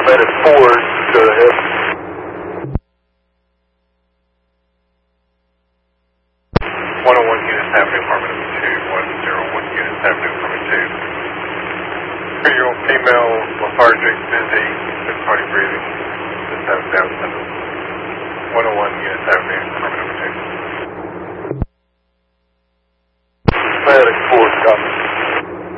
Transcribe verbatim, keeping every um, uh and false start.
estimated four, go ahead. one oh one units happening, affirmative two, one oh one units happening, affirmative two. Three-year-old female, lethargic, dizzy, difficulty breathing, just have down syndrome. one oh one units happening, affirmative two.